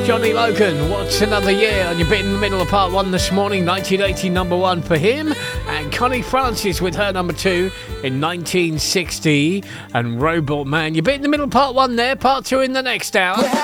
Johnny Logan, What's Another Year? And you've been in the middle of part one this morning, 1980 number one for him. And Connie Francis with her number two in 1960. And Robot Man, you've been in the middle of part one there, part two in the next hour.